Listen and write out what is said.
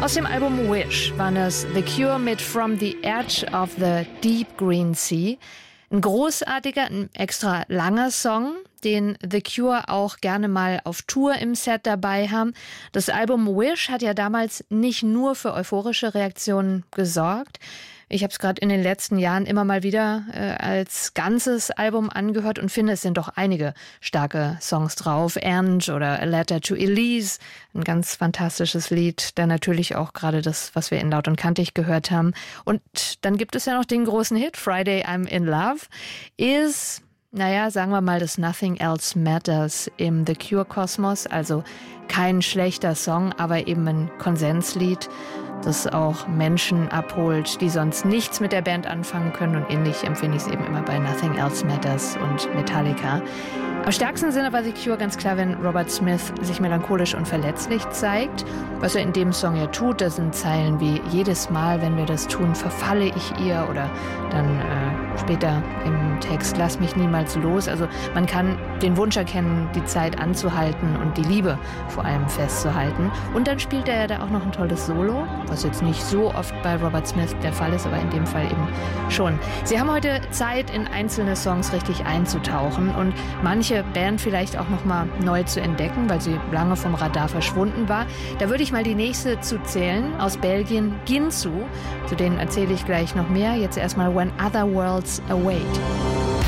Aus dem Album Wish waren es The Cure mit From the Edge of the Deep Green Sea. Ein großartiger, ein extra langer Song, den The Cure auch gerne mal auf Tour im Set dabei haben. Das Album Wish hat ja damals nicht nur für euphorische Reaktionen gesorgt. Ich habe es gerade in den letzten Jahren immer mal wieder als ganzes Album angehört und finde, es sind doch einige starke Songs drauf. And oder A Letter to Elise, ein ganz fantastisches Lied. Dann natürlich auch gerade das, was wir in Laut und Kantig gehört haben. Und dann gibt es ja noch den großen Hit, Friday I'm in Love, ist, sagen wir mal, das Nothing Else Matters im The Cure-Kosmos. Also kein schlechter Song, aber eben ein Konsenslied, das auch Menschen abholt, die sonst nichts mit der Band anfangen können. Und ähnlich empfinde ich es eben immer bei Nothing Else Matters und Metallica. Am stärksten sind aber The Cure ganz klar, wenn Robert Smith sich melancholisch und verletzlich zeigt. Was er in dem Song ja tut, das sind Zeilen wie jedes Mal, wenn wir das tun, verfalle ich ihr, oder dann später im Text, lass mich niemals los. Also man kann den Wunsch erkennen, die Zeit anzuhalten und die Liebe vor allem festzuhalten. Und dann spielt er ja da auch noch ein tolles Solo, was jetzt nicht so oft bei Robert Smith der Fall ist, aber in dem Fall eben schon. Sie haben heute Zeit, in einzelne Songs richtig einzutauchen und manche Band vielleicht auch noch mal neu zu entdecken, weil sie lange vom Radar verschwunden war. Da würde ich mal die nächste zu zählen, aus Belgien, Ginsu. Zu denen erzähle ich gleich noch mehr. Jetzt erstmal When Other Worlds Await.